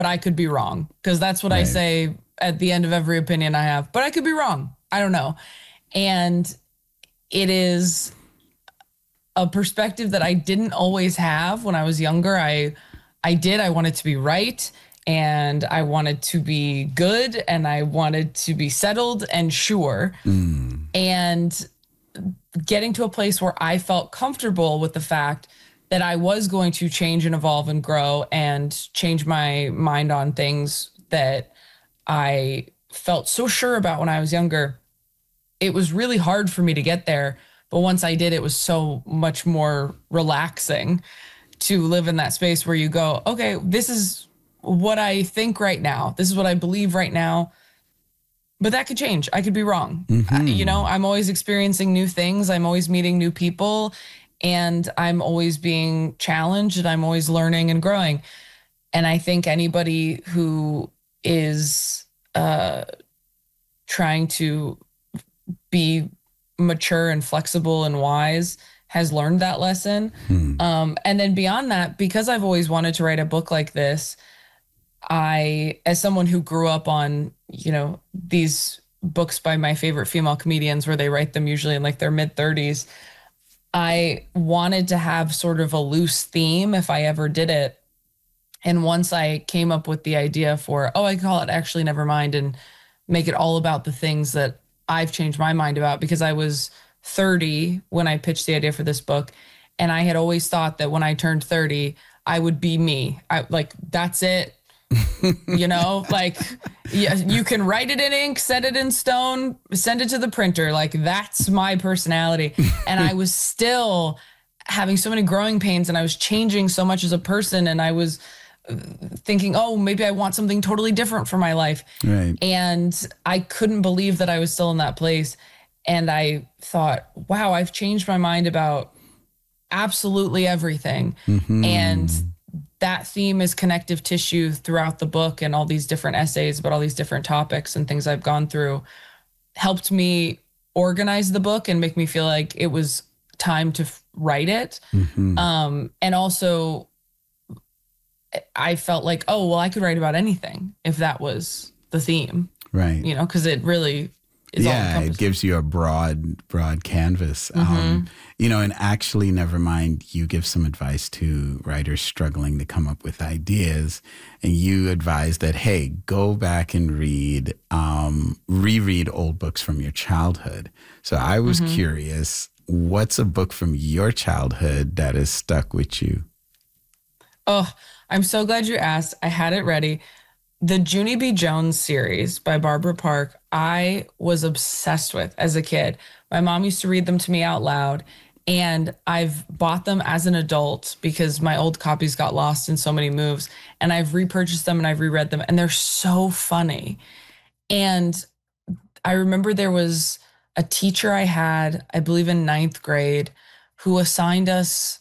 but I could be wrong, because that's what I Right. say at the end of every opinion I have. But I could be wrong. I don't know. And it is a perspective that I didn't always have when I was younger. I wanted to be right, and I wanted to be good, and I wanted to be settled and sure. Mm. And getting to a place where I felt comfortable with the fact that I was going to change and evolve and grow and change my mind on things that I felt so sure about when I was younger. It was really hard for me to get there. But once I did, it was so much more relaxing to live in that space where you go, okay, this is what I think right now. This is what I believe right now. But that could change. I could be wrong. I'm always experiencing new things. I'm always meeting new people, and I'm always being challenged, and I'm always learning and growing. And I think anybody who is trying to be mature and flexible and wise has learned that lesson. And then beyond that, because I've always wanted to write a book like this, as someone who grew up on, these books by my favorite female comedians where they write them usually in like their mid 30s, I wanted to have sort of a loose theme if I ever did it. And once I came up with the idea for, I call it Actually Nevermind, and make it all about the things that I've changed my mind about, because I was 30 when I pitched the idea for this book. And I had always thought that when I turned 30, I would be me. That's it. Yeah, you can write it in ink, set it in stone, send it to the printer. Like, that's my personality. And I was still having so many growing pains, and I was changing so much as a person. And I was thinking, maybe I want something totally different for my life. Right. And I couldn't believe that I was still in that place. And I thought, wow, I've changed my mind about absolutely everything. And that theme is connective tissue throughout the book, and all these different essays about all these different topics and things I've gone through helped me organize the book and make me feel like it was time to write it. And also, I felt like, I could write about anything if that was the theme. Right. Because it really is all encompassing. It gives you a broad canvas. And Actually Nevermind, you give some advice to writers struggling to come up with ideas. And you advise that, hey, go back and reread old books from your childhood. So I was curious, what's a book from your childhood that has stuck with you? Oh, I'm so glad you asked. I had it ready. The Junie B. Jones series by Barbara Park, I was obsessed with as a kid. My mom used to read them to me out loud, and I've bought them as an adult because my old copies got lost in so many moves, and I've repurchased them and I've reread them, and they're so funny. And I remember there was a teacher I had, I believe in 9th grade, who assigned us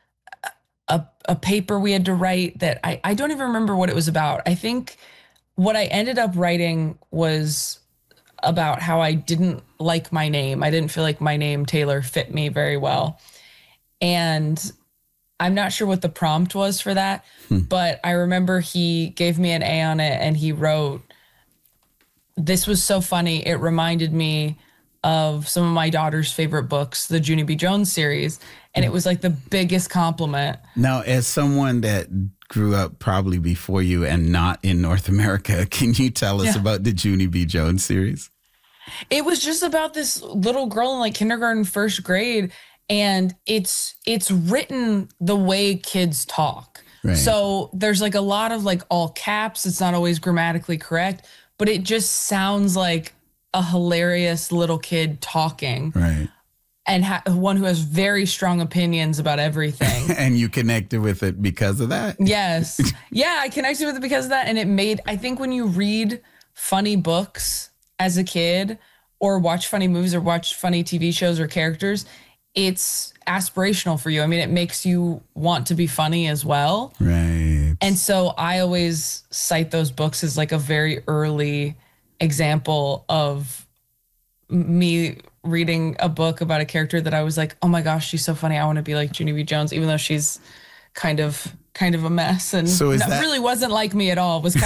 a paper we had to write that I don't even remember what it was about. I think what I ended up writing was about how I didn't like my name. I didn't feel like my name, Taylor, fit me very well. And I'm not sure what the prompt was for that, but I remember he gave me an A on it, and he wrote, "This was so funny. It reminded me of some of my daughter's favorite books, the Junie B. Jones series." And it was like the biggest compliment. Now, as someone that grew up probably before you and not in North America, can you tell us about the Junie B. Jones series? It was just about this little girl in like kindergarten, 1st grade. And it's written the way kids talk. Right. So there's like a lot of like all caps. It's not always grammatically correct, but it just sounds like a hilarious little kid talking. Right. And one who has very strong opinions about everything. And you connected with it because of that? Yes. Yeah, I connected with it because of that. And I think when you read funny books as a kid, or watch funny movies, or watch funny TV shows or characters, it's aspirational for you. I mean, it makes you want to be funny as well. Right. And so I always cite those books as like a very early example of me reading a book about a character that I was like, oh my gosh, she's so funny. I want to be like Junie B. Jones, even though she's kind of kind of a mess and So is that really wasn't like me at all. Was